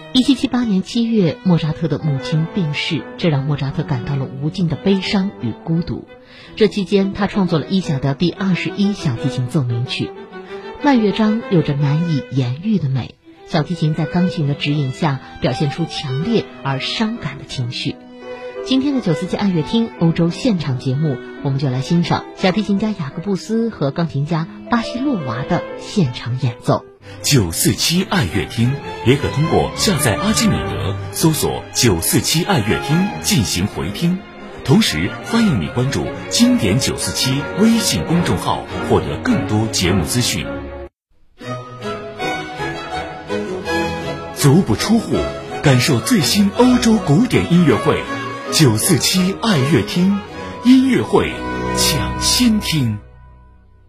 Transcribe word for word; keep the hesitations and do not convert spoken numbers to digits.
一七七八年七月，莫扎特的母亲病逝，这让莫扎特感到了无尽的悲伤与孤独。这期间，他创作了伊夏的第二十一小提琴奏鸣曲，慢乐章有着难以言喻的美，小提琴在钢琴的指引下，表现出强烈而伤感的情绪。今天的九四七爱乐厅欧洲现场节目，我们就来欣赏小提琴家雅各布斯和钢琴家巴西洛娃的现场演奏。 九四七爱乐厅也可通过下载阿基米德搜索九四七爱乐厅进行回听，同时欢迎你关注经典九四七微信公众号，获得更多节目资讯。足不出户，感受最新欧洲古典音乐会，九四七爱乐厅音乐会抢先听。